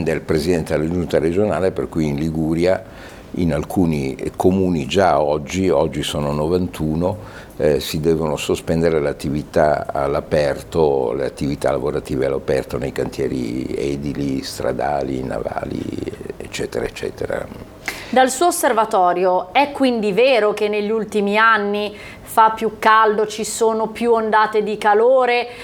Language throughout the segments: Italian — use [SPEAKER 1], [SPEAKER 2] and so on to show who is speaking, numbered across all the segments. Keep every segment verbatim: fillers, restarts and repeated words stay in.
[SPEAKER 1] comanda il Presidente della Giunta regionale, per cui in Liguria, in alcuni comuni già oggi, oggi sono novantuno, eh, si devono sospendere le attività all'aperto, le attività lavorative all'aperto nei cantieri edili, stradali, navali, eccetera, eccetera.
[SPEAKER 2] Dal suo osservatorio è quindi vero che negli ultimi anni fa più caldo, ci sono più ondate di calore, eh,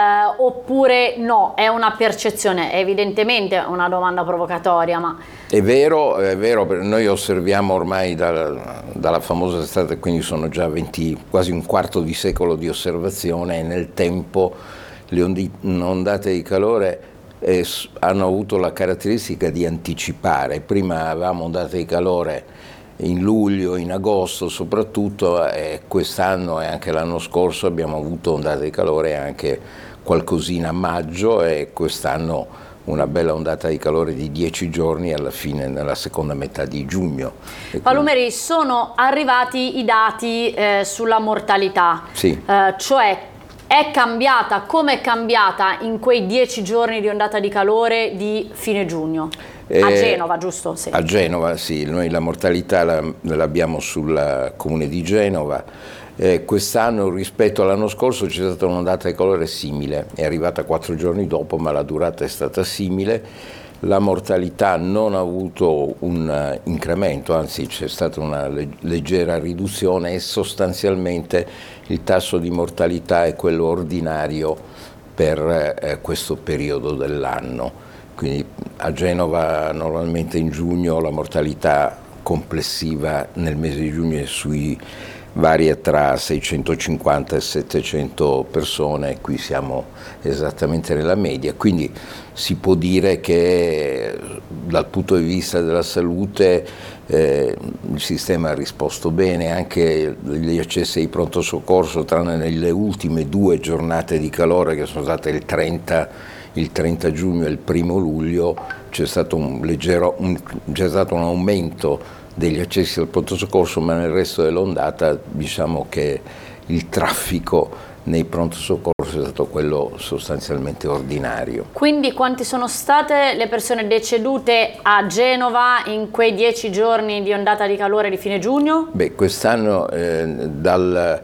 [SPEAKER 2] oppure no, è una percezione? È evidentemente una domanda provocatoria, ma...
[SPEAKER 1] È vero, è vero, noi osserviamo ormai dalla, dalla famosa estate, quindi sono già venti, quasi un quarto di secolo di osservazione, e nel tempo le ondi, ondate di calore eh, hanno avuto la caratteristica di anticipare. Prima avevamo ondate di calore in luglio, in agosto soprattutto, e quest'anno e anche l'anno scorso abbiamo avuto ondate di calore anche qualcosina a maggio, e quest'anno una bella ondata di calore di dieci giorni alla fine, nella seconda metà di giugno.
[SPEAKER 2] Palumeri, sono arrivati i dati eh, sulla mortalità,
[SPEAKER 1] sì.
[SPEAKER 2] eh, cioè è cambiata, come è cambiata in quei dieci giorni di ondata di calore di fine giugno? A
[SPEAKER 1] Eh,
[SPEAKER 2] Genova, giusto? Sì.
[SPEAKER 1] A Genova, sì, noi la mortalità la, l'abbiamo sul comune di Genova. Eh, quest'anno rispetto all'anno scorso c'è stata un'ondata di calore simile, è arrivata quattro giorni dopo, ma la durata è stata simile. La mortalità non ha avuto un uh, incremento, anzi c'è stata una leg- leggera riduzione, e sostanzialmente il tasso di mortalità è quello ordinario per eh, questo periodo dell'anno. Quindi a Genova normalmente in giugno la mortalità complessiva nel mese di giugno è sui varia tra seicentocinquanta e settecento persone, qui siamo esattamente nella media, quindi si può dire che dal punto di vista della salute eh, il sistema ha risposto bene, anche gli accessi ai pronto soccorso, tranne nelle ultime due giornate di calore che sono state il trenta, il trenta giugno e il primo luglio, c'è stato un leggero, un, c'è stato un aumento degli accessi al pronto soccorso, ma nel resto dell'ondata diciamo che il traffico nei pronto soccorso è stato quello sostanzialmente ordinario.
[SPEAKER 2] Quindi quante sono state le persone decedute a Genova in quei dieci giorni di ondata di calore di fine giugno?
[SPEAKER 1] Beh, quest'anno eh, dal...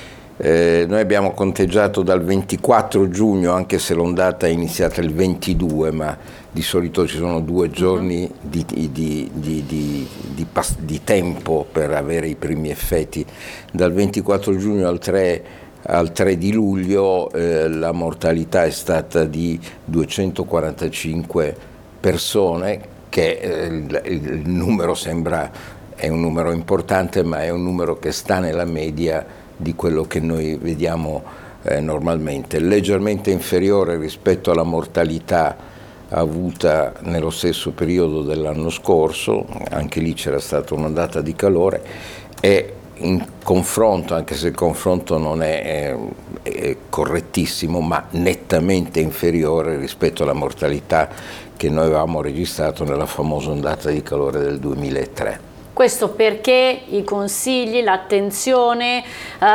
[SPEAKER 1] Eh, noi abbiamo conteggiato dal ventiquattro giugno, anche se l'ondata è iniziata il ventidue, ma di solito ci sono due giorni uh-huh. di, di, di, di, di, di, pas- di tempo per avere i primi effetti. Dal ventiquattro giugno al tre, al tre di luglio eh, la mortalità è stata di duecentoquarantacinque persone, che eh, il, il numero sembra, è un numero importante, ma è un numero che sta nella media di quello che noi vediamo eh, normalmente, leggermente inferiore rispetto alla mortalità avuta nello stesso periodo dell'anno scorso. Anche lì c'era stata un'ondata di calore, e in confronto, anche se il confronto non è, è, è correttissimo, ma nettamente inferiore rispetto alla mortalità che noi avevamo registrato nella famosa ondata di calore del duemilatré.
[SPEAKER 2] Questo perché i consigli, l'attenzione, eh,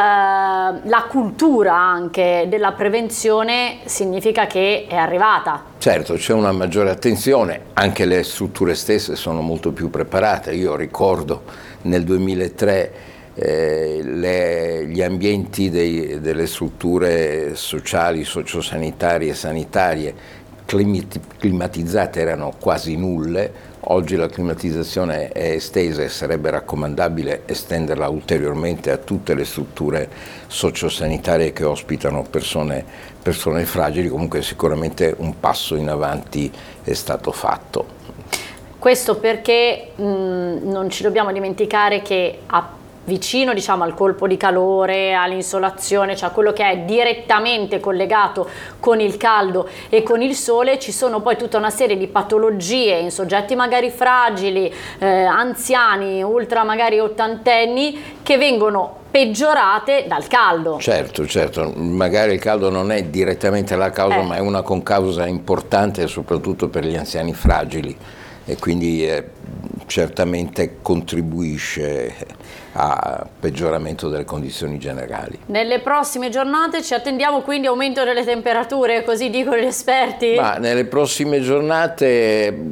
[SPEAKER 2] la cultura anche della prevenzione significa che è arrivata.
[SPEAKER 1] Certo, c'è una maggiore attenzione, anche le strutture stesse sono molto più preparate. Io ricordo nel duemilatré eh, le, gli ambienti dei, delle strutture sociali, sociosanitarie e sanitarie climatizzate erano quasi nulle. Oggi la climatizzazione è estesa e sarebbe raccomandabile estenderla ulteriormente a tutte le strutture sociosanitarie che ospitano persone, persone fragili. Comunque sicuramente un passo in avanti è stato fatto.
[SPEAKER 2] Questo perché mh, non ci dobbiamo dimenticare che a vicino, diciamo, al colpo di calore, all'insolazione, cioè quello che è direttamente collegato con il caldo e con il sole, ci sono poi tutta una serie di patologie in soggetti magari fragili, eh, anziani, ultra magari ottantenni, che vengono peggiorate dal caldo.
[SPEAKER 1] Certo, certo, magari il caldo non è direttamente la causa,
[SPEAKER 2] eh.
[SPEAKER 1] ma è una concausa importante soprattutto per gli anziani fragili, e quindi eh, certamente contribuisce a peggioramento delle condizioni generali.
[SPEAKER 2] Nelle prossime giornate ci attendiamo quindi aumento delle temperature, così dicono gli esperti?
[SPEAKER 1] Ma nelle prossime giornate